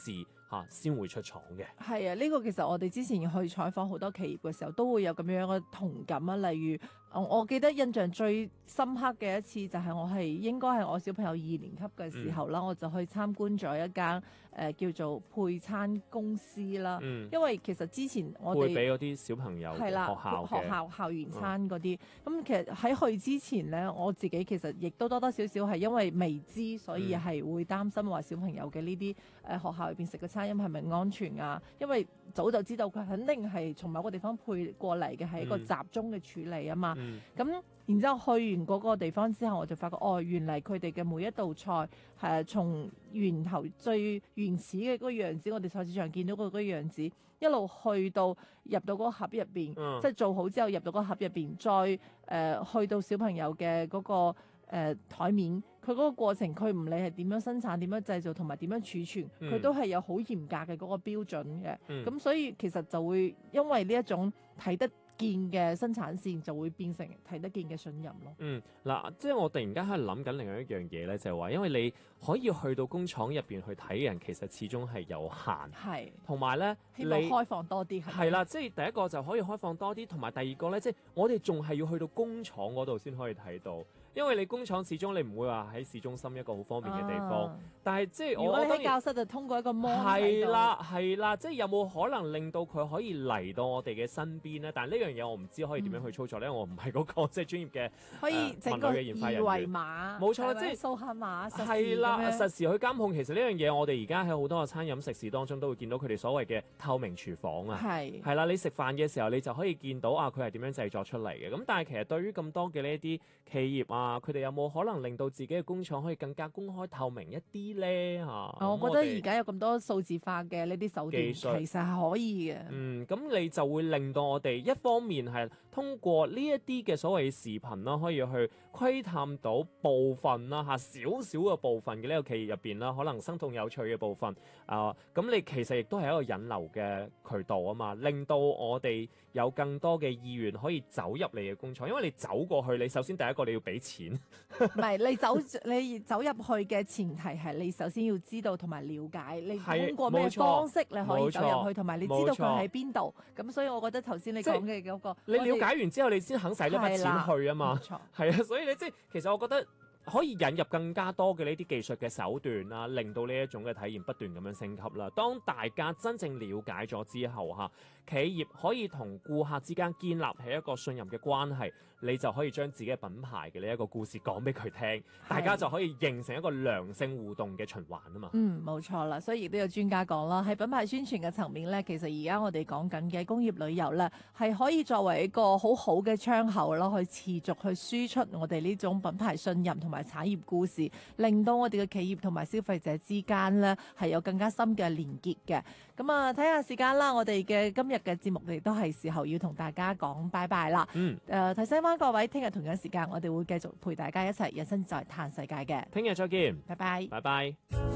事先會出廠嘅。 係啊，呢個其實我哋之前去採訪好多企業嘅時候，都會有咁樣嘅同感啊。例如，我記得印象最深刻嘅一次就係應該係我小朋友2年級嘅時候啦，我就去參觀咗一間叫做配餐公司啦。因為其實之前我哋會俾嗰啲小朋友係啦，學校校園餐嗰啲。咁其實喺去之前咧，我自己其實亦都多多少少係因為未知，所以係會擔心話小朋友嘅呢啲學校入邊食嘅餐飲係咪安全啊？因為早就知道佢肯定係從某個地方配過嚟嘅，係一個集中嘅處理啊嘛。咁然之後去完嗰個地方之後，我就發覺原嚟佢哋嘅每一道菜係從源頭最原始嘅嗰個樣子，我哋菜市場見到嗰個樣子，一路去到入到嗰個盒入邊，即係做好之後入到嗰個盒入邊，再去到小朋友嘅嗰個台面，佢嗰個過程，佢唔理係點樣生產、點樣製造同埋點樣儲存，佢都係有好嚴格嘅嗰個標準嘅。咁所以其實就會因為呢一種睇得見嘅生產線，就會變成睇得見嘅信任咯。 嗱，即係我突然間喺度諗緊另外一樣嘢咧，就係話，因為你可以去到工廠入邊去睇嘅人，其實始終係有限， 係同埋咧， 希望開放多啲係啦，即係第一個就可以開放多啲，同埋第二個咧，即係我哋仲係要去到工廠嗰度先可以睇到。因為你工廠始終你唔會話喺市中心一個好方便嘅地方，但係即係如果你喺教室就通過一個芒喺度， 係啦，即係有冇可能令到佢可以嚟到我哋嘅身邊咧？但係呢樣嘢我唔知可以點樣去操作咧，我唔係嗰個即係專業嘅可以整個二維碼， 冇錯啦，即係掃下碼， 係啦，實時去監控。其實呢樣嘢我哋而家喺好多嘅餐飲食肆當中都會見到佢哋所謂嘅透明廚房啊，係啦，你食飯嘅時候你就可以見到佢係點樣製作出嚟嘅。咁但係其實對於咁多嘅呢一啲企業啊，佢哋有冇可能令到自己嘅工廠可以更加公開透明一啲咧？ 我覺得而家有咁多數字化嘅呢啲手段，其實係可以嘅。 咁你就會令到我哋一方面係通過呢一啲嘅所謂視頻啦，可以去窺探到部分啦少少嘅部分嘅呢個企業入邊啦，可能生動有趣嘅部分咁你其實亦都係一個引流嘅渠道啊嘛，令到我哋有更多嘅意願可以走入你嘅工廠，因為你走過去，你首先第一個你要俾錢。 唔係你走入去嘅前提係你首先要知道同埋了解，你通過咩方式你可以走入去，同埋你知道佢喺邊度。咁所以我覺得頭先你講嘅嗰個， 你了解完之後，你先肯使呢筆錢去啊嘛。 冇錯， 係啊，所以你即係其實我覺得可以引入更加多嘅呢啲技術嘅手段啦，令到呢一種嘅體驗不斷咁樣升級啦。當大家真正了解咗之後企業可以同顧客之間建立起一個信任嘅關係，你就可以將自己嘅品牌嘅呢一個故事講俾佢聽，大家就可以形成一個良性互動嘅循環啊嘛。 冇錯啦，所以亦都有專家講啦，喺品牌宣傳嘅層面咧，其實而家我哋講緊嘅工業旅遊咧，係可以作為一個好好嘅窗口咯，去持續去輸出我哋呢種品牌信任同埋產業故事，令到我哋嘅企業同埋消費者之間咧係有更加深嘅連結嘅。咁睇下時間啦，我哋嘅今日嘅節目亦都係時候要同大家講拜拜啦。提醒翻各位，聽日同樣時間我哋會繼續陪大家一齊人生在嘆世界嘅。 聽日再見， 拜拜， 拜拜。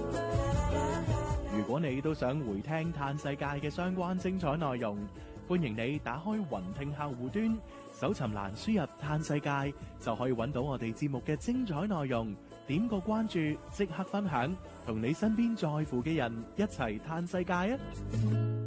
如果你都想回聽嘆世界嘅相關精彩內容，歡迎你打開雲聽客戶端，搜尋欄輸入嘆世界，就可以揾到我哋節目嘅精彩內容。點個關注，即刻分享，同你身邊在乎嘅人一齊嘆世界啊！